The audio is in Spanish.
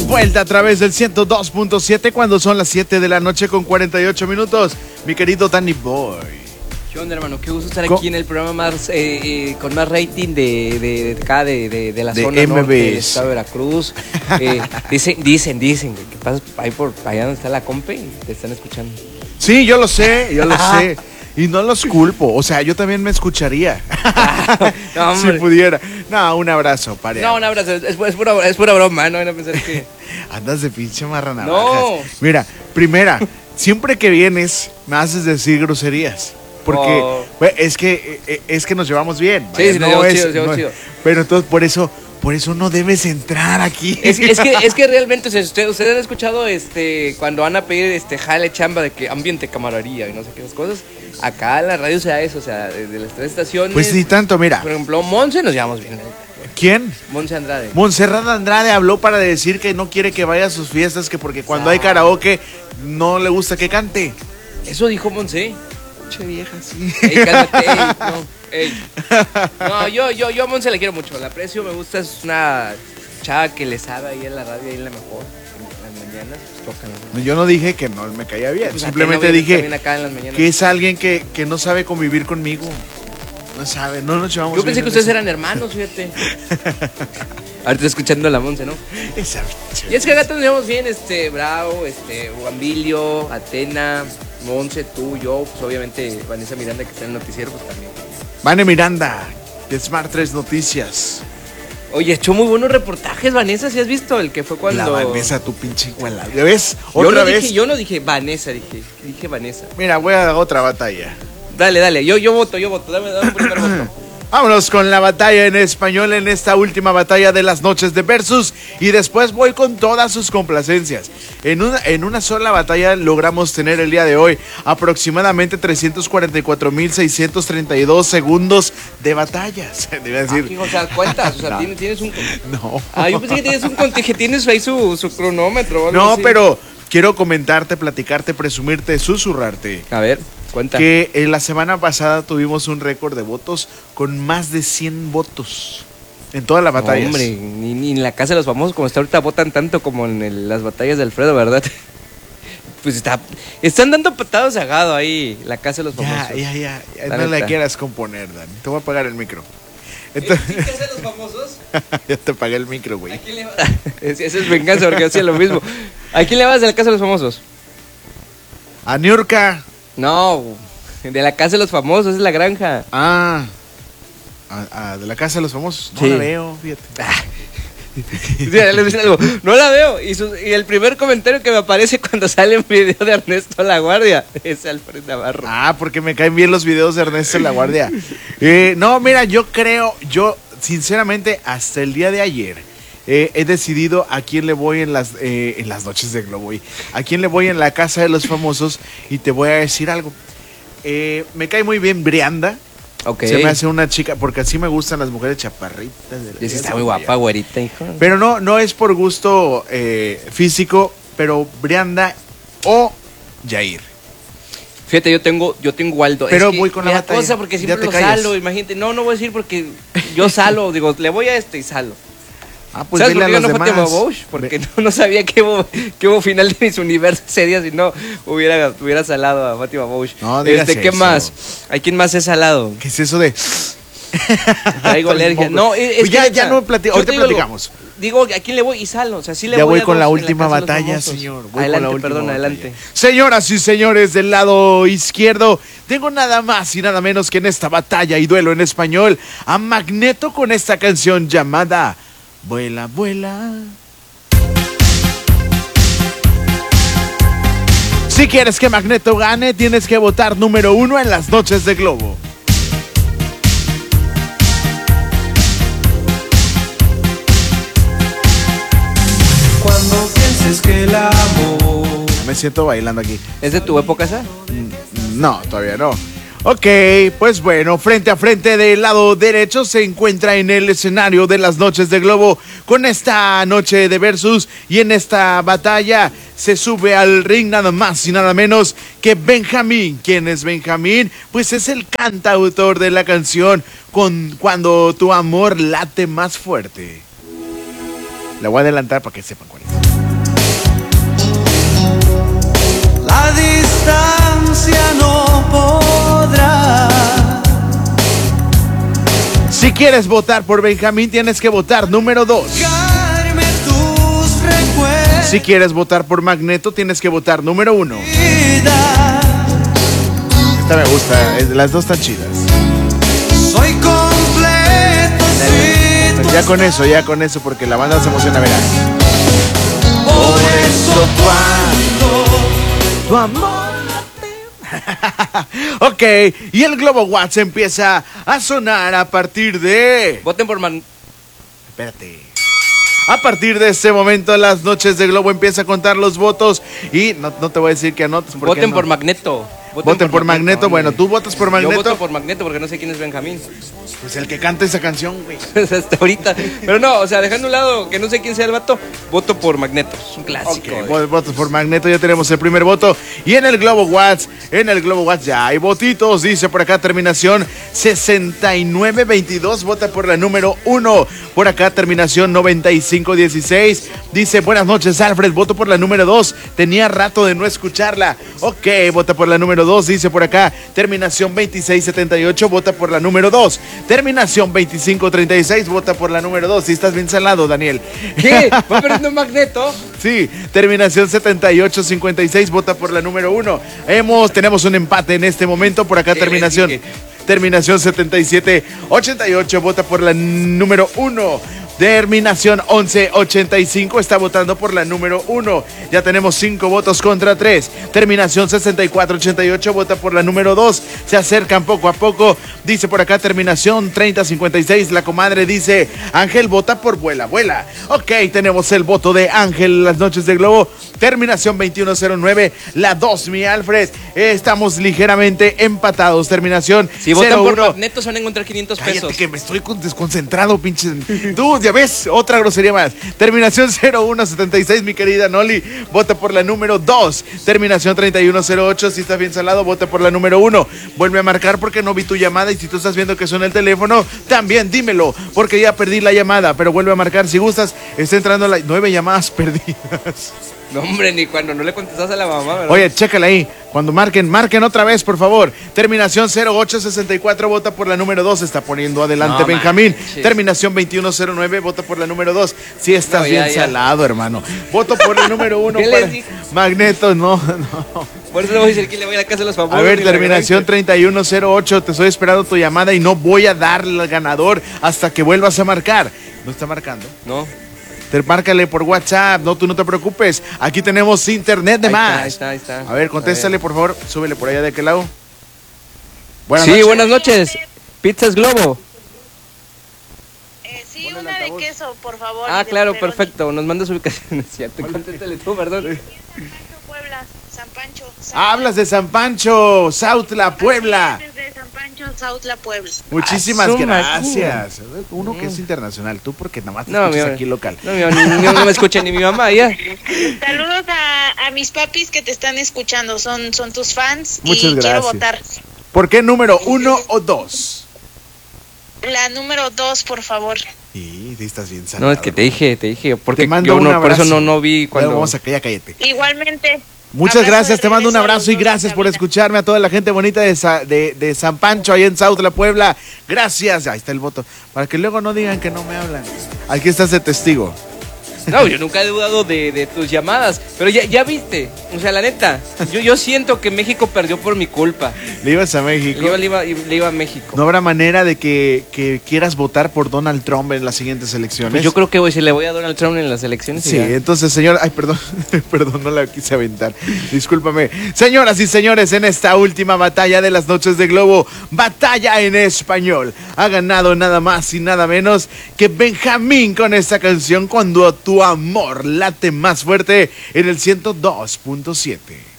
vuelta a través del 102.7 cuando son las 7 de la noche con 48 minutos. Mi querido Danny Boy. ¿Qué onda, hermano? Qué gusto estar aquí en el programa más con más rating de acá, de la de zona MBS. norte del estado de Veracruz. Dicen que pasas ahí por allá donde está la compa y te están escuchando. Sí, yo lo sé. Y no los culpo, o sea, yo también me escucharía. No, si pudiera. No, un abrazo, pare. No, un abrazo, es pura broma, no van a pensar que... Andas de pinche marranavajas. No. Mira, primera, siempre que vienes me haces decir groserías. Porque es que nos llevamos bien. Sí, sí, no es, chido, no chido. Pero entonces por eso no debes entrar aquí. Es que realmente, o sea, ustedes han escuchado cuando van a pedir jale chamba de que ambiente, camaradería y no sé qué cosas. Acá en la radio se da eso, o sea, de las 3 estaciones. Pues ni tanto, mira. Por ejemplo, Monse nos llevamos bien. ¿Quién? Monse Andrade. Montserrat Andrade habló para decir que no quiere que vaya a sus fiestas, que porque cuando hay karaoke no le gusta que cante. Eso dijo Monse. Che vieja, sí. Ey, cálmate, No, yo a Monse la quiero mucho, la aprecio, me gusta, es una chava que le sabe ahí en la radio, ahí en la mejor. En las mañanas, pues tocan. Yo no dije que no me caía bien, Pues simplemente Atena dije también acá en las mañanas. que es alguien que no sabe convivir conmigo. No sabe, no nos llevamos Yo pensé bien que en ustedes eso. eran hermanos, fíjate. Ahorita escuchando a la Monse, ¿no? Esa Y es que acá nos llevamos bien, Bravo, Bugambilio, Atena, Monse, tú, yo, pues obviamente Vanessa Miranda que está en el noticiero, pues también. Vane Miranda, de Smart 3 Noticias. Oye, echó muy buenos reportajes, Vanessa, ¿sí has visto? El que fue cuando... La Vanessa, tu pinche iguala. ¿Ya ves? Yo Otra no vez. dije, yo no dije Vanessa, dije Vanessa. Mira, voy a dar otra batalla. Dale, yo voto, dame un primer voto. Vámonos con la batalla en español en esta última batalla de las noches de Versus y después voy con todas sus complacencias. En una sola batalla logramos tener el día de hoy aproximadamente 344,632 segundos de batallas. Debe decir. O sea, cuentas, o sea, No. tienes un... No. Yo pensé que tienes ahí su cronómetro o algo No, así. pero quiero comentarte, platicarte, presumirte, susurrarte. A ver, cuenta. Que en la semana pasada tuvimos un récord de votos con más de 100 votos en todas las batallas. Hombre, ni en la casa de los famosos como está ahorita votan tanto como en las batallas de Alfredo, ¿verdad? Pues están dando patadas a Gado ahí, la casa de los famosos. Ya. La No neta. la quieras componer, Dan. Te voy a apagar el micro. Entonces, ¿Qué hacen los famosos? ya te apagué el micro, güey. ¿A quién le vas? Esa es venganza porque hacía lo mismo. ¿A quién le vas de la casa de los famosos? A Niurka. No, de la casa de los famosos, es la granja. De la casa de los famosos. No Sí. la veo, fíjate. Sí, le dicen algo, no la veo. Y el primer comentario que me aparece cuando sale un video de Ernesto La Guardia es Alfred Navarro. Porque me caen bien los videos de Ernesto La Guardia. No, mira, yo sinceramente, hasta el día de ayer he decidido a quién le voy en las noches de Globo. A quién le voy en la casa de los famosos. Y te voy a decir algo. Me cae muy bien Brianda. Okay. Se me hace una chica, porque así me gustan las mujeres chaparritas. Y sí está muy guapa, güerita, hijo. Pero no es por gusto físico, pero Brianda o Jair. Fíjate, yo tengo Waldo. Pero Es que voy con la me da batalla. cosa porque Ya siempre te lo callas. salo, imagínate. No voy a decir porque yo salo, digo, le voy a y salo. Pues ¿Sabes dile por a qué yo los no fue demás. Tema Bosch? Porque no sabía que hubo final de mis universos ese día, si no hubiera salado a Fátima Bosch. No digas ¿Qué eso. más? ¿A quién más he salado? ¿Qué es eso de...? Traigo alergia. No, Pues ya no platicamos. Ahorita platicamos. Digo, ¿a quién le voy? Y salo, o sea, sí le Ya voy voy a con dos la en última casa de los batalla, famosos. señor. Voy Adelante, con la última perdón, batalla. adelante. Señoras y señores del lado izquierdo, tengo nada más y nada menos que en esta batalla y duelo en español a Magneto con esta canción llamada Vuela, vuela. Si quieres que Magneto gane, tienes que votar número 1 en las noches de Globo. Cuando pienses que el amor... Me siento bailando aquí. ¿Es de tu época esa? No, todavía no. Ok, pues bueno, frente a frente del lado derecho se encuentra en el escenario de las noches de Globo con esta noche de Versus y en esta batalla se sube al ring nada más y nada menos que Benjamín. ¿Quién es Benjamín? Pues es el cantautor de la canción Cuando tu amor late más fuerte. La voy a adelantar para que sepan cuál es. distancia no podrá. Si quieres votar por Benjamín, tienes que votar número 2. Carme tus recuerdos. Si quieres votar por Magneto, tienes que votar número 1. Esta me gusta, las dos están chidas. Soy completo si tú Ya con eso, porque la banda se emociona, verás. por eso cuando Tu amor. Ok, y el Globo Watts empieza a sonar a partir de... Voten por Espérate. A partir de este momento, las noches de Globo empieza a contar los votos. Y no te voy a decir que anotes. Voten no. por Magneto. Voten por Magneto. Bueno, hombre. ¿tú votas por Magneto? Yo voto por Magneto porque no sé quién es Benjamín. Pues el que canta esa canción, güey. Hasta ahorita. Pero no, o sea, dejando a un lado que no sé quién sea el vato, voto por Magneto. Es un clásico. Ok, votos por Magneto, ya tenemos el primer voto. Y en el Globo Watts ya hay votitos. Dice por acá terminación 6922, vota por la número 1. Por acá terminación 9516. Dice buenas noches Alfred, voto por la número 2. Tenía rato de no escucharla. Ok, vota por la número 2. Dice por acá terminación 2678, vota por la número 2. Terminación 2536, vota por la número 2. Si estás bien salado, Daniel. ¿Qué? ¿Va perdiendo Magneto? Sí, terminación 7856, vota por la número 1. Tenemos un empate en este momento. Por acá terminación 7788, vota por la número 1. Terminación 1185 está votando por la número 1. Ya tenemos 5 votos contra 3. Terminación 6488 vota por la número 2. Se acercan poco a poco. Dice por acá terminación 3056. La comadre dice Ángel vota por Vuela, Vuela. Ok, tenemos el voto de Ángel las noches de Globo. Terminación 2109. La 2, mi Alfred. Estamos ligeramente empatados. Terminación Si votan 01. por Magneto se van a encontrar 500 Cállate pesos. que me estoy desconcentrado, pinche. Tú, ya ves, otra grosería más. Terminación 0176, mi querida Noli, vota por la número 2. Terminación 3108, si estás bien salado, vota por la número 1. Vuelve a marcar porque no vi tu llamada y si tú estás viendo que suena el teléfono, también dímelo, porque ya perdí la llamada, pero vuelve a marcar si gustas. Está entrando 9 llamadas perdidas. No, hombre, ni cuando no le contestas a la mamá, ¿verdad? Oye, chécale ahí. Cuando marquen otra vez, por favor. Terminación 0864, vota por la número 2. Está poniendo adelante No Benjamín. manches. Terminación 2109, vota por la número 2. Si estás No, bien ya. salado, hermano. Voto por la número 1 ¿Qué para les dije? Magneto, no. Por eso le voy a decir que le voy a la casa de los favores. A ver, ni la terminación gran- 3108, te estoy esperando tu llamada y no voy a darle al ganador hasta que vuelvas a marcar. ¿No está marcando? No. Márcale por WhatsApp, no, tú no te preocupes. Aquí tenemos internet de Ahí más. está, ahí está. A ver, contéstale, por favor. Súbele por allá de aquel lado. Sí, noches. buenas noches. Pizzas Globo. Sí, una de queso, por favor. Ah, y de claro, pepperoni. perfecto. Nos mandas ubicación. Es cierto. Contéstale tú, perdón. San Pancho, Puebla, San Pancho. Hablas de San Pancho, Sautla, Puebla. Desde San Pancho, Sautla, Puebla. Muchísimas Ah, su gracias. Uno que es internacional, tú porque nada más te No, escuchas mi- aquí local. No, no me escucha ni mi mamá, ya. Saludos a mis papis que te están escuchando, son tus fans. Muchas y quiero gracias. votar. ¿Por qué número 1 o 2? La número 2, por favor. Sí, estás bien salado. No, es que te dije, porque Te mando yo un no, por eso abrazo. no vi cuando... Vamos a callar, cállate. Igualmente. Muchas Abrazo gracias, de te mando un regreso a los abrazo y dos, gracias por Sabina. escucharme a toda la gente bonita de San Pancho, ahí en Sautla, Puebla. Gracias, ahí está el voto. Para que luego no digan que no me hablan. Aquí estás de testigo. No, yo nunca he dudado de tus llamadas, pero ya viste, o sea, la neta, yo siento que México perdió por mi culpa. Le ibas a México. Le iba a México. ¿No habrá manera de que quieras votar por Donald Trump en las siguientes elecciones? Pues yo creo que si le voy a Donald Trump en las elecciones. Sí, ya. entonces, señor, ay, perdón, perdón, no la quise aventar, discúlpame. Señoras y señores, en esta última batalla de las noches de Globo, batalla en español, ha ganado nada más y nada menos que Benjamín con esta canción Cuando tu amor late más fuerte en el 102.7.